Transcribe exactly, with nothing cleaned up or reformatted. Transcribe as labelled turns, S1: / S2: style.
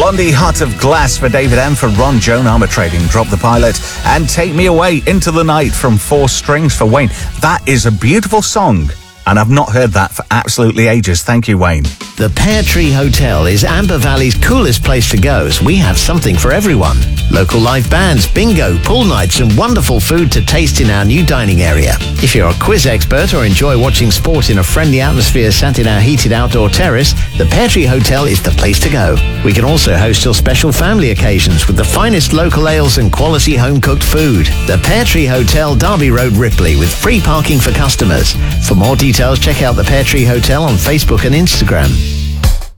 S1: Blondie Heart of Glass for David M. for Ron Joan Armour Trading, Drop the Pilot, and Take Me Away Into the Night from Four Strings for Wayne. That is a beautiful song, and I've not heard that for absolutely ages. Thank you, Wayne.
S2: The Pear Tree Hotel is Amber Valley's coolest place to go, as we have something for everyone. Local live bands, bingo, pool nights, and wonderful food to taste in our new dining area. If you're a quiz expert or enjoy watching sport in a friendly atmosphere sat in our heated outdoor terrace, the Pear Tree Hotel is the place to go. We can also host your special family occasions with the finest local ales and quality home-cooked food. The Pear Tree Hotel, Derby Road, Ripley, with free parking for customers. For more details, check out the Pear Tree Hotel on Facebook and Instagram.